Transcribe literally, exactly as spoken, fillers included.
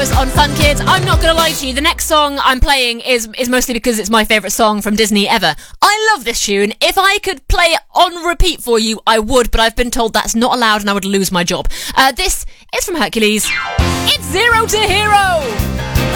hours on Fun Kids. I'm not going to lie to you, the next song I'm playing is is mostly because it's my favourite song from Disney ever. I love this tune. If I could play it on repeat for you, I would, but I've been told that's not allowed and I would lose my job. Uh, this is from Hercules. It's Zero to Hero!